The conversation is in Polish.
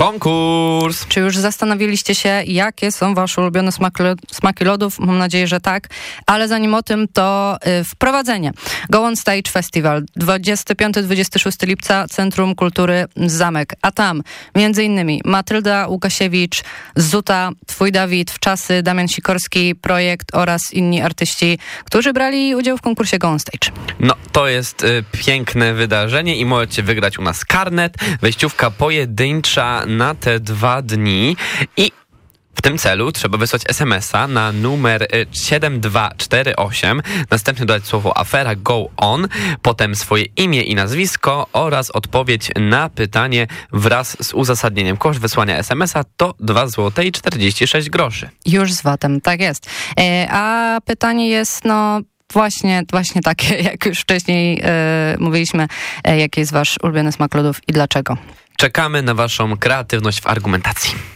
konkurs. Czy już zastanowiliście się, jakie są wasze ulubione smaki lodów? Mam nadzieję, że tak. Ale zanim o tym, to wprowadzenie. Go On Stage Festival 25-26 lipca, Centrum Kultury Zamek. A tam między innymi Matylda Łukasiewicz, Zuta, Twój Dawid, Wczasy, Damian Sikorski, Projekt oraz inni artyści, którzy brali udział w konkursie Go On Stage. No, to jest piękne wydarzenie i możecie wygrać u nas karnet, wejściówka pojedyncza na te 2 dni i w tym celu trzeba wysłać SMS-a na numer 7248, następnie dodać słowo afera Go On, potem swoje imię i nazwisko oraz odpowiedź na pytanie wraz z uzasadnieniem. Koszt wysłania SMS-a to 2,46 zł. Już z VAT-em, tak jest. A pytanie jest, właśnie takie, jak już wcześniej mówiliśmy, jaki jest wasz ulubiony smak lodów i dlaczego? Czekamy na waszą kreatywność w argumentacji.